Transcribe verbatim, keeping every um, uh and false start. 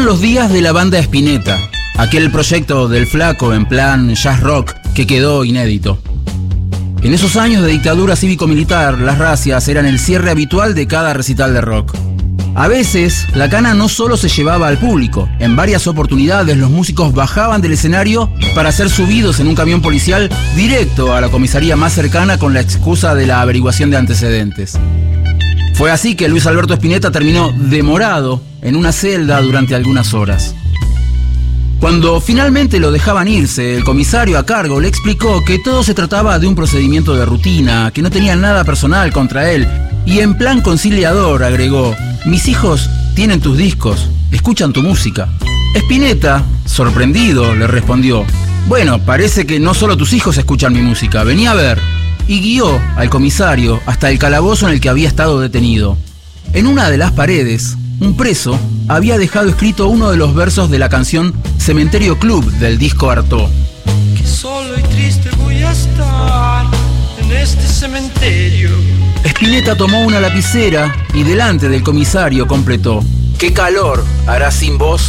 Eran los días de la banda Spinetta, aquel proyecto del Flaco en plan jazz rock que quedó inédito. En esos años de dictadura cívico-militar, las racias eran el cierre habitual de cada recital de rock. A veces, la cana no solo se llevaba al público. En varias oportunidades, los músicos bajaban del escenario para ser subidos en un camión policial directo a la comisaría más cercana con la excusa de la averiguación de antecedentes. Fue así que Luis Alberto Spinetta terminó demorado en una celda durante algunas horas. Cuando finalmente lo dejaban irse, el comisario a cargo le explicó que todo se trataba de un procedimiento de rutina, que no tenía nada personal contra él, y en plan conciliador agregó: mis hijos tienen tus discos, escuchan tu música. Spinetta, sorprendido, le respondió: bueno, parece que no solo tus hijos escuchan mi música, vení a ver. Y guió al comisario hasta el calabozo en el que había estado detenido. En una de las paredes, un preso había dejado escrito uno de los versos de la canción Cementerio Club del disco Artaud. Que solo y triste voy a estar en este cementerio. Spinetta tomó una lapicera y delante del comisario completó: qué calor hará sin vos